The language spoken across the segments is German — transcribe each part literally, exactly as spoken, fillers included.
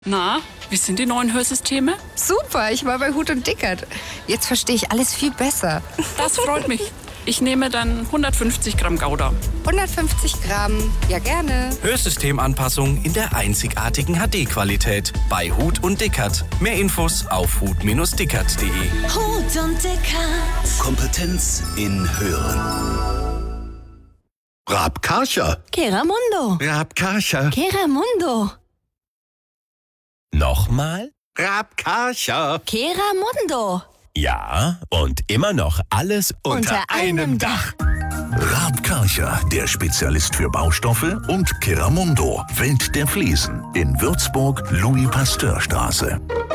Na, wie sind die neuen Hörsysteme? Super, ich war bei Huth und Dickert. Jetzt verstehe ich alles viel besser. Das freut mich. Ich nehme dann hundertfünfzig Gramm Gouda. hundertfünfzig Gramm, ja gerne. Hörsystemanpassung in der einzigartigen H D-Qualität bei Huth und Dickert. Mehr Infos auf huth dickert punkt de. Huth und Dickert. Kompetenz in Hören. Raab Karcher. Keramundo. Raab Karcher. Keramundo. Nochmal? Raab Karcher. Keramundo. Ja, und immer noch alles unter, Unter einem Dach. Raab Karcher, der Spezialist für Baustoffe, und Keramundo, Welt der Fliesen, in Würzburg, Louis-Pasteur-Straße.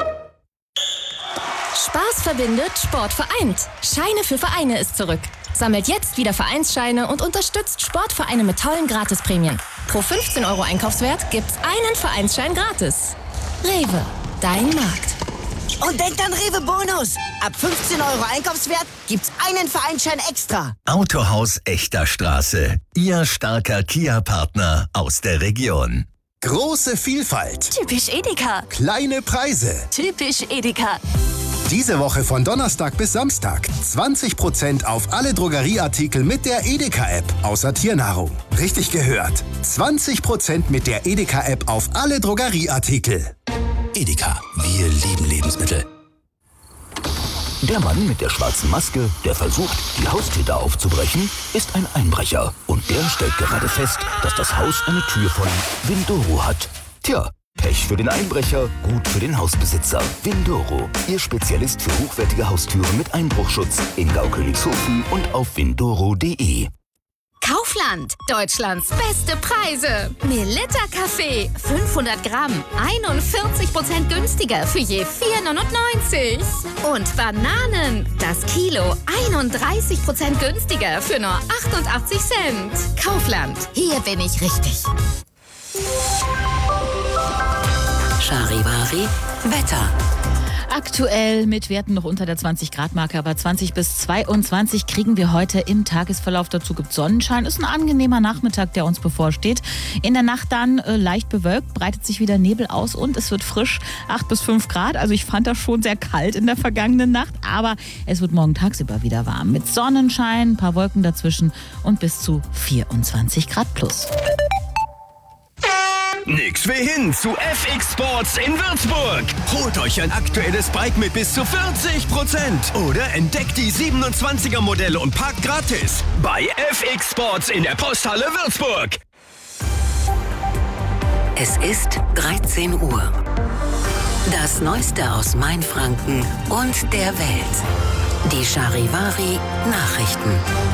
Spaß verbindet, Sport vereint. Scheine für Vereine ist zurück. Sammelt jetzt wieder Vereinsscheine und unterstützt Sportvereine mit tollen Gratisprämien. Pro fünfzehn Euro Einkaufswert gibt's einen Vereinsschein gratis. Rewe, dein Markt. Und denkt an Rewe Bonus. Ab fünfzehn Euro Einkaufswert gibt's einen Vereinsschein extra. Autohaus Echter Straße. Ihr starker Kia-Partner aus der Region. Große Vielfalt. Typisch Edeka. Kleine Preise. Typisch Edeka. Diese Woche von Donnerstag bis Samstag zwanzig Prozent auf alle Drogerieartikel mit der Edeka-App, außer Tiernahrung. Richtig gehört. zwanzig Prozent mit der Edeka-App auf alle Drogerieartikel. Edeka, wir lieben Lebensmittel. Der Mann mit der schwarzen Maske, der versucht, die Haustür aufzubrechen, ist ein Einbrecher. Und der stellt gerade fest, dass das Haus eine Tür von Windoro hat. Tja, Pech für den Einbrecher, gut für den Hausbesitzer. Windoro, Ihr Spezialist für hochwertige Haustüren mit Einbruchschutz in Gaukönigshofen und auf windoro punkt de. Kaufland, Deutschlands beste Preise. Melitta Kaffee, fünfhundert Gramm, einundvierzig Prozent günstiger für je vier neunundneunzig. Und Bananen, das Kilo, einunddreißig Prozent günstiger für nur achtundachtzig Cent. Kaufland, hier bin ich richtig. Charivari, Wetter. Aktuell mit Werten noch unter der zwanzig Grad Marke, aber zwanzig bis zweiundzwanzig kriegen wir heute im Tagesverlauf. Dazu gibt es Sonnenschein. Ist ein angenehmer Nachmittag, der uns bevorsteht. In der Nacht dann äh, leicht bewölkt, breitet sich wieder Nebel aus und es wird frisch, acht bis fünf Grad. Also ich fand das schon sehr kalt in der vergangenen Nacht, aber es wird morgen tagsüber wieder warm. Mit Sonnenschein, ein paar Wolken dazwischen und bis zu vierundzwanzig Grad plus. Nix wie hin zu F X Sports in Würzburg. Holt euch ein aktuelles Bike mit bis zu vierzig Prozent. Oder entdeckt die siebenundzwanziger Modelle und parkt gratis bei F X Sports in der Posthalle Würzburg. Es ist dreizehn Uhr. Das Neueste aus Mainfranken und der Welt. Die Charivari Nachrichten.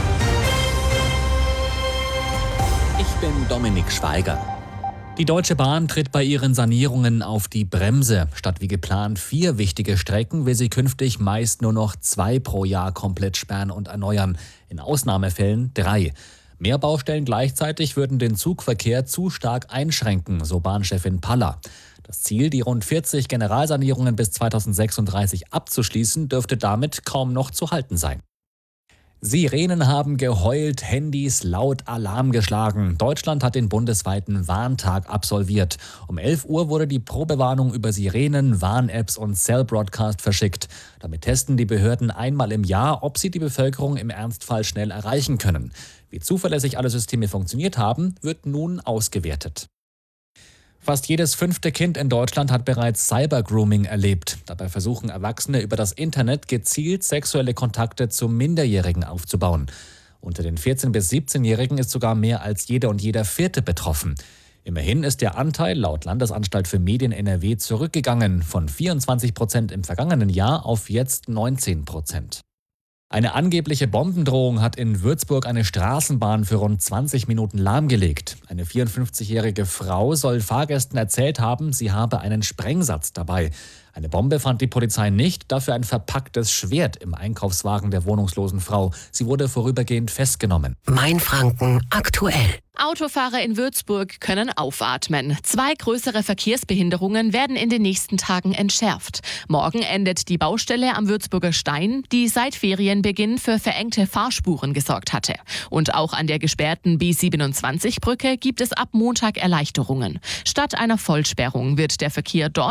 Ich bin Dominik Schweiger. Die Deutsche Bahn tritt bei ihren Sanierungen auf die Bremse. Statt wie geplant vier wichtige Strecken will sie künftig meist nur noch zwei pro Jahr komplett sperren und erneuern. In Ausnahmefällen drei. Mehr Baustellen gleichzeitig würden den Zugverkehr zu stark einschränken, so Bahnchefin Paller. Das Ziel, die rund vierzig Generalsanierungen bis zweitausendsechsunddreißig abzuschließen, dürfte damit kaum noch zu halten sein. Sirenen haben geheult, Handys laut Alarm geschlagen. Deutschland hat den bundesweiten Warntag absolviert. Um elf Uhr wurde die Probewarnung über Sirenen, Warn-Apps und Cell-Broadcast verschickt. Damit testen die Behörden einmal im Jahr, ob sie die Bevölkerung im Ernstfall schnell erreichen können. Wie zuverlässig alle Systeme funktioniert haben, wird nun ausgewertet. Fast jedes fünfte Kind in Deutschland hat bereits Cybergrooming erlebt. Dabei versuchen Erwachsene über das Internet gezielt sexuelle Kontakte zu Minderjährigen aufzubauen. Unter den vierzehn- bis siebzehnjährigen ist sogar mehr als jeder und jeder Vierte betroffen. Immerhin ist der Anteil laut Landesanstalt für Medien N R W zurückgegangen, von vierundzwanzig Prozent im vergangenen Jahr auf jetzt neunzehn Prozent. Eine angebliche Bombendrohung hat in Würzburg eine Straßenbahn für rund zwanzig Minuten lahmgelegt. Eine vierundfünfzigjährige Frau soll Fahrgästen erzählt haben, sie habe einen Sprengsatz dabei. Eine Bombe fand die Polizei nicht, dafür ein verpacktes Schwert im Einkaufswagen der wohnungslosen Frau. Sie wurde vorübergehend festgenommen. Mainfranken aktuell. Autofahrer in Würzburg können aufatmen. Zwei größere Verkehrsbehinderungen werden in den nächsten Tagen entschärft. Morgen endet die Baustelle am Würzburger Stein, die seit Ferienbeginn für verengte Fahrspuren gesorgt hatte. Und auch an der gesperrten B siebenundzwanzig Brücke gibt es ab Montag Erleichterungen. Statt einer Vollsperrung wird der Verkehr dort